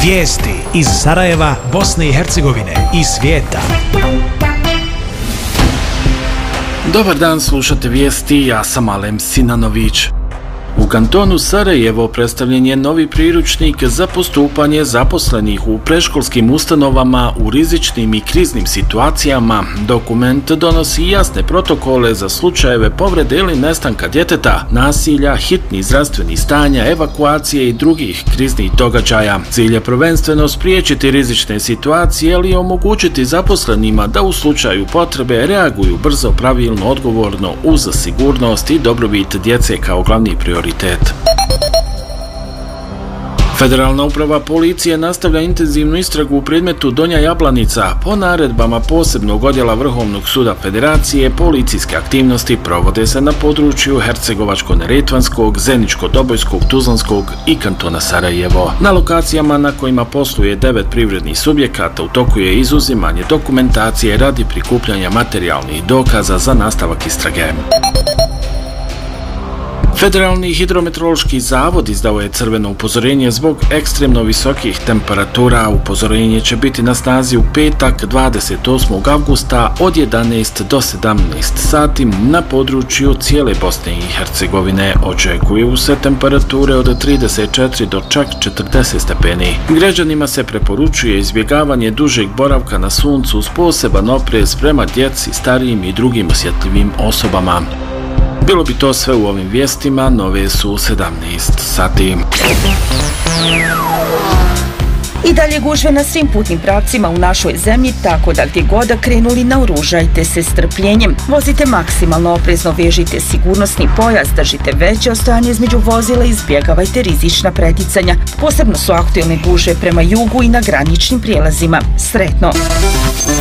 Vijesti iz Sarajeva, Bosne i Hercegovine i svijeta. Dobar dan, slušate vijesti, ja sam Alem Sinanović. U kantonu Sarajevo predstavljen je novi priručnik za postupanje zaposlenih u predškolskim ustanovama u rizičnim i kriznim situacijama. Dokument donosi jasne protokole za slučajeve povrede ili nestanka djeteta, nasilja, hitnih zdravstvenih stanja, evakuacije i drugih kriznih događaja. Cilj je prvenstveno spriječiti rizične situacije, ali i omogućiti zaposlenima da u slučaju potrebe reaguju brzo, pravilno, odgovorno, uz sigurnost i dobrobit djece kao glavni prioritet. Federalna uprava policije nastavlja intenzivnu istragu u predmetu Donja Jablanica. Po naredbama posebnog odjela Vrhovnog suda Federacije, policijske aktivnosti provode se na području Hercegovačko-neretvanskog, Zeničko-Dobojskog, Tuzlanskog i kantona Sarajevo. Na lokacijama na kojima posluje 9 privrednih subjekata u toku je izuzimanje dokumentacije radi prikupljanja materijalnih dokaza za nastavak istrage. Federalni hidrometeorološki zavod izdao je crveno upozorenje zbog ekstremno visokih temperatura. Upozorenje će biti na snazi u petak 28. avgusta od 11 do 17 sati na području cijele Bosne i Hercegovine. Očekuju se temperature od 34 do čak 40 stepeni. Građanima se preporučuje izbjegavanje dužeg boravka na suncu uz poseban oprez prema djeci, starijim i drugim osjetljivim osobama. Bilo bi to sve u ovim vijestima, nove su 17 sati. I dalje gužve na svim putnim pravcima u našoj zemlji, tako da gdje god krenuli naoružajte se strpljenjem. Vozite maksimalno oprezno, vežite sigurnosni pojas, držite veće ostojanje između vozila i izbjegavajte rizična preticanja. Posebno su aktuelne gužve prema jugu i na graničnim prijelazima. Sretno!